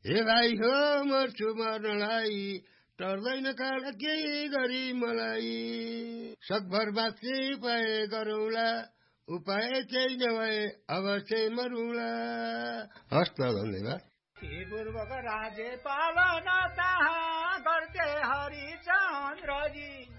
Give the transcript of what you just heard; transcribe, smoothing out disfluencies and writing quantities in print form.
हे भाइ हो मर्छु मर्नलाई, टर्दैन काल केही गरी मलाई। सकभर बाँच्ने उपाय गरौँला, उपाय केही नभए अवश्य मरौँला। हस् त, धन्यवाद। पूर्वक राज्य पालन ताहा गर्थे हरिचन्द्रजी,